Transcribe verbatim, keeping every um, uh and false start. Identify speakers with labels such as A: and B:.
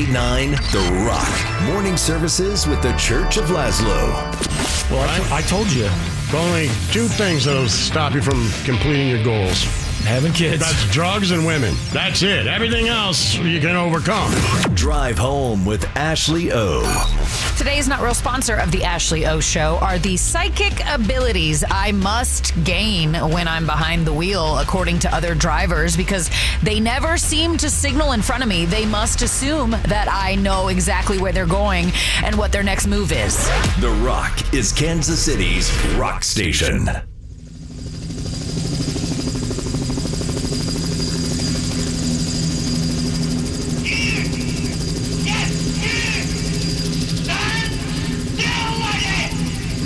A: eighty-nine The Rock. Morning services with the Church of Laszlo.
B: Well, I, I told you.
C: Only two things that'll stop you from completing your goals.
B: Having kids.
C: That's drugs and women. That's it. Everything else you can overcome.
A: Drive home with Ashley O.
D: Today's Not Real sponsor of the Ashley O Show are the psychic abilities I must gain when I'm behind the wheel, according to other drivers, because they never seem to signal in front of me. They must assume that I know exactly where they're going and what their next move is.
A: The Rock is Kansas City's rock station.